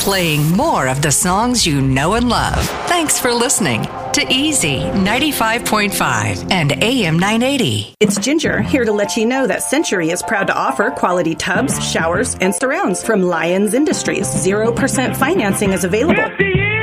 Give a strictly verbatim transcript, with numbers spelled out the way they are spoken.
playing more of the songs you know and love. Thanks for listening to Easy ninety-five point five and A M nine eighty. It's Ginger, here to let you know that Century is proud to offer quality tubs, showers, and surrounds from Lyons Industries. zero percent financing is available.